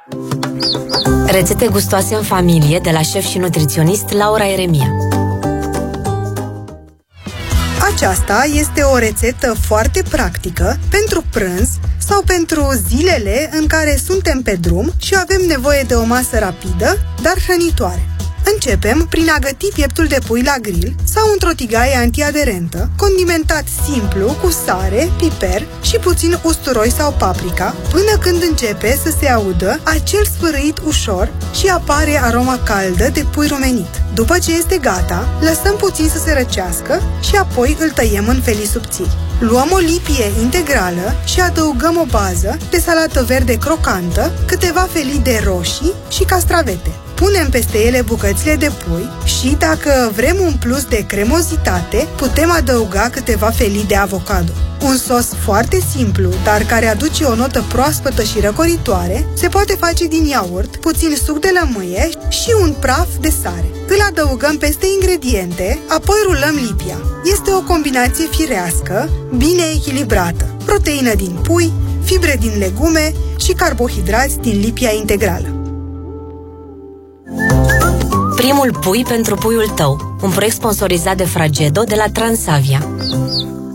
Rețete gustoase în familie de la șef și nutriționist Laura Eremia. Aceasta este o rețetă foarte practică pentru prânz sau pentru zilele în care suntem pe drum și avem nevoie de o masă rapidă, dar hrănitoare. Începem prin a găti pieptul de pui la grill sau într-o tigaie antiaderentă, condimentat simplu cu sare, piper și puțin usturoi sau paprika, până când începe să se audă acel sfârâit ușor și apare aroma caldă de pui rumenit. După ce este gata, lăsăm puțin să se răcească și apoi îl tăiem în felii subțiri. Luăm o lipie integrală și adăugăm o bază de salată verde crocantă, câteva felii de roșii și castravete. Punem peste ele bucățile de pui și, dacă vrem un plus de cremozitate, putem adăuga câteva felii de avocado. Un sos foarte simplu, dar care aduce o notă proaspătă și răcoritoare, se poate face din iaurt, puțin suc de lămâie și un praf de sare. Îl adăugăm peste ingrediente, apoi rulăm lipia. Este o combinație firească, bine echilibrată. Proteină din pui, fibre din legume și carbohidrați din lipia integrală. Primul pui pentru puiul tău. Un proiect sponsorizat de Fragedo de la Transavia.